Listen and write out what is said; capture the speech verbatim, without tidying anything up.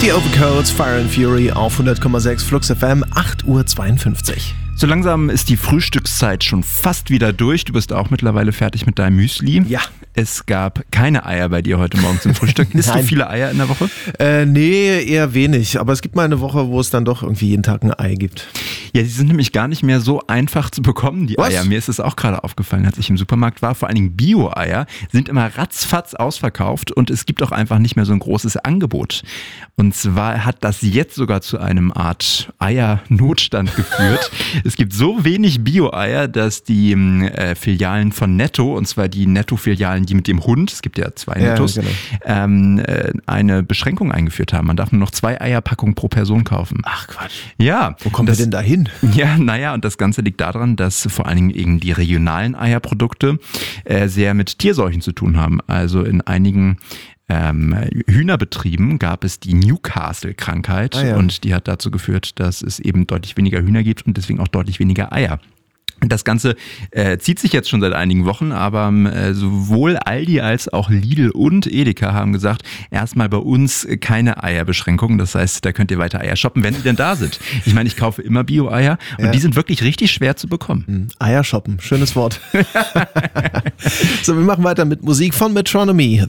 Die Overcoats, Fire and Fury auf hundert Komma sechs Flux F M, acht Uhr zweiundfünfzig. So langsam ist die Frühstückszeit schon fast wieder durch. Du bist auch mittlerweile fertig mit deinem Müsli. Ja. Es gab keine Eier bei dir heute Morgen zum Frühstück. Isst du viele Eier in der Woche? Äh, nee, eher wenig. Aber es gibt mal eine Woche, wo es dann doch irgendwie jeden Tag ein Ei gibt. Ja, die sind nämlich gar nicht mehr so einfach zu bekommen, die Was? Eier. Mir ist es auch gerade aufgefallen, als ich im Supermarkt war. Vor allen Dingen Bio-Eier sind immer ratzfatz ausverkauft und es gibt auch einfach nicht mehr so ein großes Angebot. Und zwar hat das jetzt sogar zu einem Art Eiernotstand geführt. Es gibt so wenig Bio-Eier, dass die äh, Filialen von Netto, und zwar die Netto-Filialen, die mit dem Hund, es gibt ja zwei Ja, Nettos, genau. ähm, äh, eine Beschränkung eingeführt haben. Man darf nur noch zwei Eierpackungen pro Person kaufen. Ach Quatsch. Ja. Wo kommen das, wir denn da hin? Ja, naja, und das Ganze liegt daran, dass vor allen Dingen eben die regionalen Eierprodukte äh, sehr mit Tierseuchen zu tun haben. Also in einigen Ähm, Hühnerbetrieben gab es die Newcastle-Krankheit Ah, ja. und die hat dazu geführt, dass es eben deutlich weniger Hühner gibt und deswegen auch deutlich weniger Eier. Das Ganze äh, zieht sich jetzt schon seit einigen Wochen, aber äh, sowohl Aldi als auch Lidl und Edeka haben gesagt, erstmal bei uns keine Eierbeschränkungen. Das heißt, da könnt ihr weiter Eier shoppen, wenn die denn da sind. Ich meine, ich kaufe immer Bio-Eier und Ja. die sind wirklich richtig schwer zu bekommen. Hm, Eier shoppen, schönes Wort. So, wir machen weiter mit Musik von Metronomy.